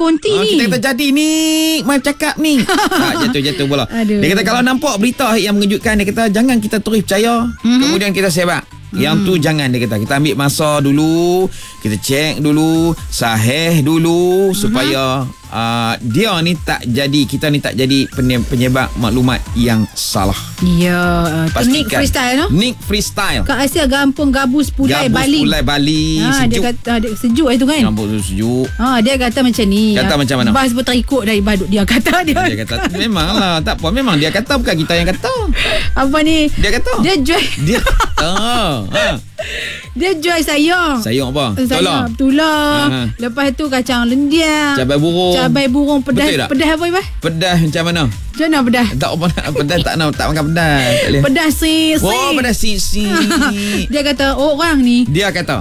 konti ni. Kita kata jadi ni Mai cakap ni jatuh pula. Aduh. Dia kata kalau nampak berita yang mengejutkan, dia kata jangan kita terus percaya, kemudian kita sebar. Yang tu jangan, dia kata. Kita ambil masa dulu, kita cek dulu, sahih dulu, supaya dia ni tak jadi, kita ni tak jadi penyebar maklumat yang salah. Ya, Nick freestyle no? Nick freestyle. Kat Asia gampung gabus pulai Bali. Gabus pulai Bali. Dia Sejuk. kata sejuk itu kan. Gabus tu sejuk. Dia kata macam ni. Kata macam mana? Bas pun terikut dari badut dia kata dia. Dia kata memanglah, tak apa, memang dia kata, bukan kita yang kata. Apa ni? Dia kata. Dia jual. Dia Dia jual sayur. Sayur apa? Tulang. Lepas tu kacang lendiang. Cabai burung pedas. Pedas apa Ibah? Pedas macam mana? Macam mana pedas? Tak apa nak pedas, tak makan pedas. Tak boleh. Pedas sisi. Oh, pedas sisi. Dia kata orang ni. Dia kata.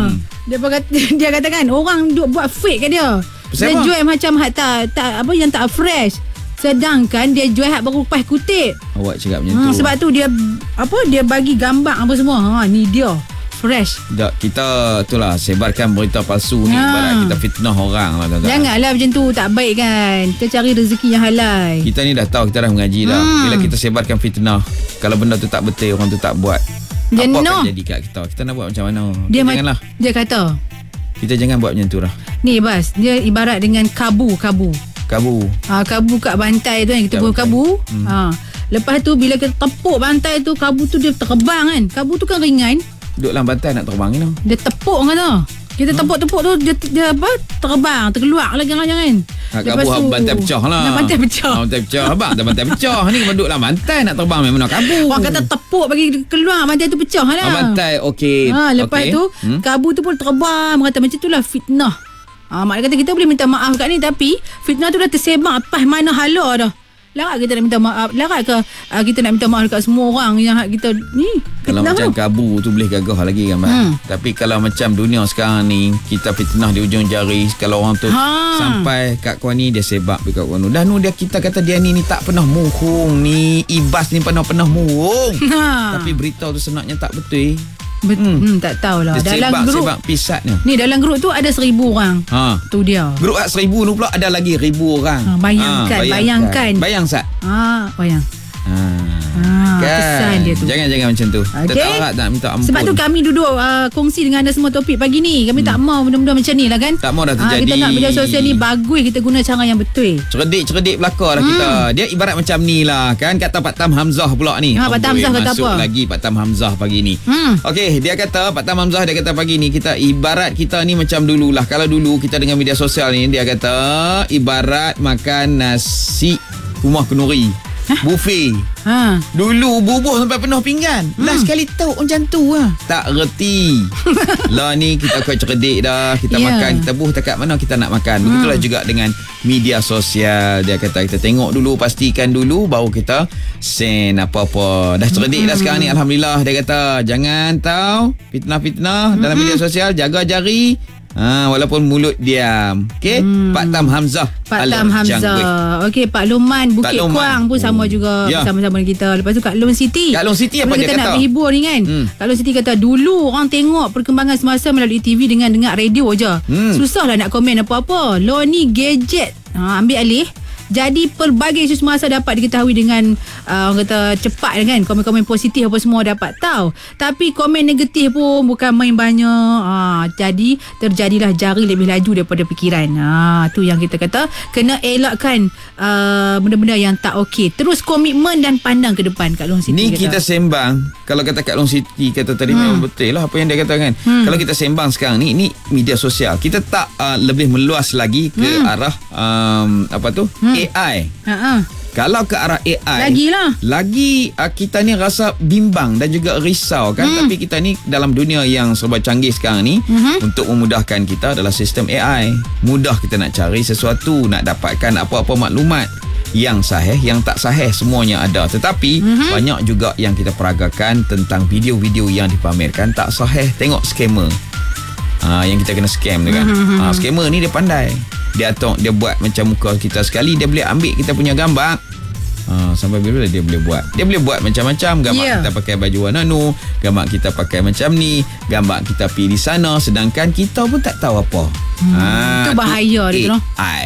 Dia kata kan orang duk buat fake kat dia. Dia jual macam tak apa yang tak fresh. Sedangkan dia jual hak baru lepas kutip. Awak cakap macam tu. Sebab tu dia bagi gambar apa semua. Ni dia fresh. Tak, kita itulah sebarkan berita palsu ni, ibarat kita fitnah orang lah, tuan-tuan. Janganlah macam tu, tak baik kan. Kita cari rezeki yang halal. Kita ni dah tahu, kita dah mengaji dah. Bila kita sebarkan fitnah, kalau benda tu tak betul, orang tu tak buat, apa akan jadi kat kita? Kita nak buat macam mana? Janganlah. Dia kata kita jangan buat macam tu lah. Ni Bas, dia ibarat dengan kabu kabu kat bantai tu kan, kita buat kabu. Lepas tu bila kita tepuk bantai tu, kabu tu dia terbang kan. Kabu tu kan ringan, duduk dalam bantai nak terbang ni. Dia tepuk kan tu. Kita tepuk-tepuk tu dia apa? Terbang, terkeluar lagi kan. Kabu bantai pecah lah. Bantai pecah. Bantai pecah. Abang dah bantai pecah ni, duduk dalam bantai nak terbang memang nak kabu. Orang kata tepuk bagi keluar, bantai tu pecah lah. Bantai okey. Lepas tu kabu tu pun terbang, kata macam itulah fitnah. Mak kata kita boleh minta maaf kat ni, tapi fitnah tu dah tersebar pas mana hala dah. Larat kita nak minta maaf? Larat ke kita nak minta maaf dekat semua orang yang kita ni? Kalau macam kabu tu boleh gagah lagi kan, tapi kalau macam dunia sekarang ni, kita fitnah di ujung jari. Kalau orang tu sampai kat kau ni, dia sebab dekat kau ni. Dah dia kita kata dia ni tak pernah muhung ni. Ibas ni pernah muhung. Tapi berita tu senaknya tak betul. Tak tahulah. Dalam grup pisat ni, dalam grup tu ada 1,000 orang. Tu dia. Grup 1,000 tu pula ada lagi 1,000 orang. Bayangkan. Bayang Sat. Bayang. Kesan dia tu. Jangan macam tu. Kita tak nak minta ampun. Sebab tu kami duduk kongsi dengan anda semua topik pagi ni. Kami tak mau benda-benda macam ni lah kan. Tak mau dah terjadi. Kita nak media sosial ni bagus, kita guna cara yang betul. Cerdik belakang lah kita. Dia ibarat macam ni lah kan. Kata Pak Tam Hamzah pula ni. Pak Tam Hamzah kata apa? Masuk lagi Pak Tam Hamzah pagi ni. Okey, dia kata, Pak Tam Hamzah dia kata pagi ni, kita ibarat kita ni macam dululah. Kalau dulu kita dengan media sosial ni, dia kata ibarat makan nasi rumah kenduri. Buffet. Dulu bubuh sampai penuh pinggan. Last sekali tahu macam tu lah. Tak reti. Lah ni kita kau cerdik dah. Kita makan, kita buh dekat mana kita nak makan. Begitulah juga dengan media sosial. Dia kata kita tengok dulu, pastikan dulu, baru kita send apa-apa. Dah cerdik dah sekarang ni, alhamdulillah. Dia kata jangan tahu fitnah-fitnah dalam media sosial. Jaga jari. Walaupun mulut diam. Okey, Pak Tam Hamzah. Okey, Pak Luman Bukit Kuang pun sama juga, sama-sama dengan kita. Lepas tu Kak Long Siti. Kak Long Siti apa dia kata? Kita nak berhibur ni kan. Kak Long Siti kata dulu orang tengok perkembangan semasa melalui TV dengan dengar radio je. Susahlah nak komen apa-apa. Lo ni gadget. Ambil alih. Jadi pelbagai isu semasa dapat diketahui dengan orang kata cepat kan. Komen-komen positif apa semua dapat tahu. Tapi komen negatif pun bukan main banyak. Jadi terjadilah jari lebih laju daripada fikiran. Tu yang kita kata kena elakkan benda-benda yang tak okey. Terus komitmen dan pandang ke depan. Kak Long Siti ni kata. Kita sembang. Kalau kata Kak Long Siti kata tadi memang betul lah apa yang dia kata kan. Kalau kita sembang sekarang ni media sosial. Kita tak lebih meluas lagi ke arah apa tu? AI. Kalau ke arah AI lagi kita ni rasa bimbang dan juga risau kan. Tapi kita ni dalam dunia yang serba canggih sekarang ni, untuk memudahkan kita adalah sistem AI. Mudah kita nak cari sesuatu, nak dapatkan apa-apa maklumat yang sahih, yang tak sahih, semuanya ada. Tetapi banyak juga yang kita peragakan tentang video-video yang dipamerkan tak sahih. Tengok scammer yang kita kena scam tu kan. Scammer ni dia pandai. Dia buat macam muka kita sekali, dia boleh ambil kita punya gambar. Sampai bila dia boleh buat? Dia boleh buat macam-macam. Gambar kita pakai baju warna nu, gambar kita pakai macam ni, gambar kita pergi di sana, sedangkan kita pun tak tahu apa. Itu bahaya dia tu.